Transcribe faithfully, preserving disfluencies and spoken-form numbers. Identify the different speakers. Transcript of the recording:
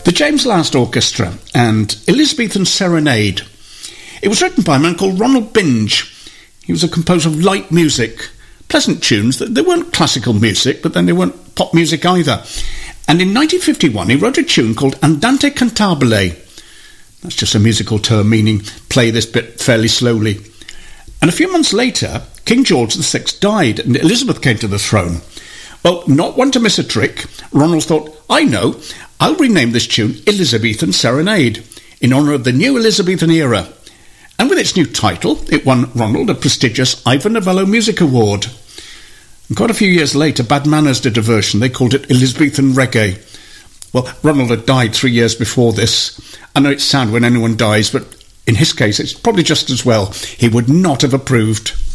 Speaker 1: The James Last Orchestra and Elizabethan Serenade. It was written by a man called Ronald Binge. He was a composer of light music, pleasant tunes. They weren't classical music, but then they weren't pop music either. And in nineteen fifty-one, he wrote a tune called Andante Cantabile. That's just a musical term meaning play this bit fairly slowly. And a few months later, King George the Sixth died and Elizabeth came to the throne. Well, not one to miss a trick, Ronald thought, I know, I'll rename this tune Elizabethan Serenade in honour of the new Elizabethan era. And with its new title, it won Ronald a prestigious Ivor Novello Music Award. And quite a few years later, Bad Manners did a version. They called it Elizabethan Reggae. Well, Ronald had died three years before this. I know it's sad when anyone dies, but in his case, it's probably just as well. He would not have approved.